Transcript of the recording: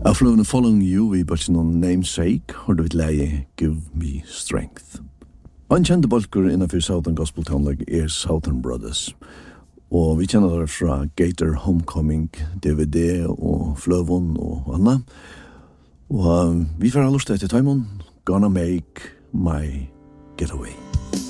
I've flown following you, we but no namesake, or du vet leie, give me strength. Han kjente bolker innanfor Southern Gospel Townlag Southern Brothers. Og vi kjenner det fra Gator Homecoming, DVD og Fløvon og anna. Og vi får ha lyst til Taimon, Gonna Make My Getaway.